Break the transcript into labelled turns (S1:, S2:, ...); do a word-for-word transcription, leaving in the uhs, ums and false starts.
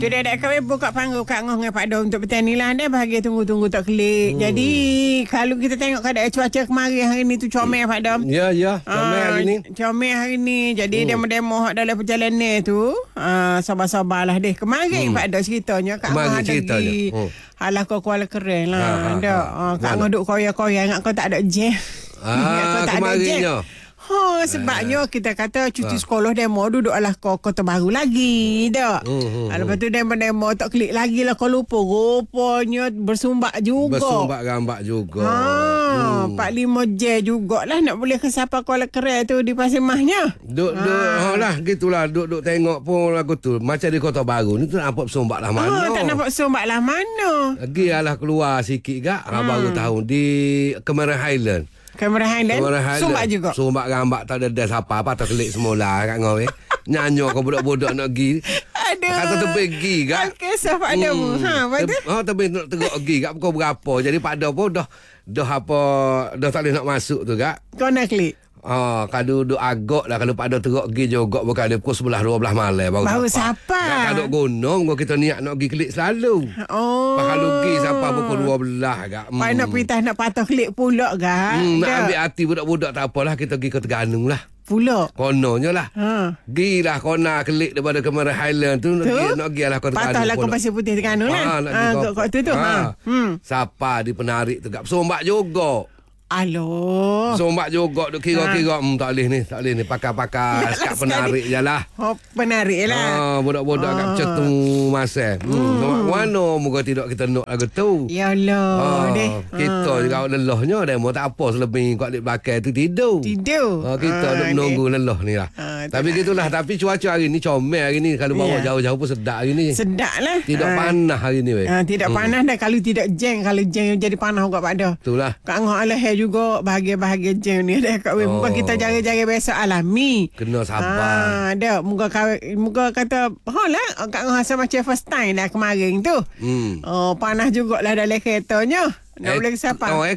S1: Tu dah dah kawin buka panggung Kak Ngah dengan Pak Dom untuk petang ni lah. Dia bahagia tunggu-tunggu tak klik. Hmm. Jadi kalau kita tengok keadaan cuaca kemarin hari ni tu comel Pak Dom.
S2: Ya, ya. Comel
S1: Ah,
S2: hari ni.
S1: Comel hari ni. Jadi
S2: Hmm.
S1: demo-demo dalam perjalanan tu. Ah, sabar-sabar lah deh. Kemarin hmm. Pak Dom ceritanya. Kak Ngah ada pergi. Hmm. Alah kau Kuala Keren lah. Ha, ha, ha. Ah, Kak Ngah duk koyak-koyak. Ingat kau tak ada jam.
S2: Ah, kemarinnya.
S1: Ha, sebabnya kita kata cuti sekolah demo duduk alah kau kota baru lagi dak.
S2: Hmm, hmm,
S1: Lepas tu demo-demo tak klik lagi lah kau lupa rupanya bersumbak juga.
S2: Bersumbak gambak juga.
S1: Ha, hmm. empat puluh lima je jugalah nak boleh ke siapa Kuala Keren tu di Pasir Mahnya.
S2: Duk duk ha. oh lah gitulah duk duk tengok pun lagu tu macam di Kota Baru ni tu nampak bersumbak lah mana.
S1: Ha, tak nampak bersumbak lah mana.
S2: Lagi alah keluar sikit gak ha. baru tahu di Cameron Highland.
S1: Kamera Highland, sumbak juga.
S2: Sumbak gambak tak ada das apa apa tak kelik semula Kak Ngau eh. Nyanyo kau budak-budak nak pergi.
S1: Aduh.
S2: Kata tebing pergi gak.
S1: Kisah Pak Dom. Hmm. Ha, betul.
S2: Ha tebing nak teruk pergi gak pukul berapa. Jadi Pak Dom pun dah dah apa dah tak boleh nak masuk tu gak.
S1: Kau nak klik.
S2: Ah, kalau duduk agak lah kalau pada teruk pergi juga bukan dia pukul sebelas dua belas malam baru,
S1: baru siapa.
S2: Kalau gunung kalau kita niat nak pergi klik selalu.
S1: Oh.
S2: Pak kalau pergi sampai pukul dua belas agak.
S1: Hmm. Pak nak perintah nak patah klik pula gak.
S2: Hmm, nak ambil hati budak-budak tak apalah kita pergi ke Terengganu lah.
S1: Pula.
S2: Kononnya lah.
S1: Ha.
S2: Gilah kona klik daripada Cameron Highland tu, tu? Nak pergi lah ke Terengganu.
S1: Patahlah ke Pasir Putih Terengganu lah. Ha, ha kat tu tu. Ha. Hmm.
S2: Siapa di penarik tu gak sombak juga.
S1: Aloh.
S2: Sombak juga duk kira-kira hmm, tak boleh ni, tak boleh ni pakai-pakai sekat penarik je lah.
S1: Oh, penarik lah.
S2: Ah, budak-budak oh. kat macam tu masa. Hmm. hmm. Mana muka tidak kita nak lagu tu.
S1: Yalah
S2: ah,
S1: deh.
S2: Kita ah. juga lelahnya demo tak apa selebih kat di belakang tu tidur.
S1: Tidur.
S2: Ah, kita ah, duk menunggu lelah ni lah. Ah, tapi gitulah, tapi cuaca hari ni comel hari ni kalau bawa yeah. jauh-jauh pun sedap hari ni.
S1: Sedap lah.
S2: Tidak ah. panas hari ni weh.
S1: Ah, tidak hmm. panas dah kalau tidak jeng, kalau jeng jadi panas juga Pak Dah.
S2: Itulah.
S1: Kak Ngah alah juga bahagia-bahagia jeng ni dah kat weh. Oh. Muka kita jaga-jaga biasa alami.
S2: Kena sabar.
S1: Ah, dah muka muka kata, "Ha lah, Kak Ngah rasa macam first time dah kemarin tu." Hmm. Oh, panas jugalah dalam keretanya. Nak eh, boleh ke siapa?
S2: Oh, eh,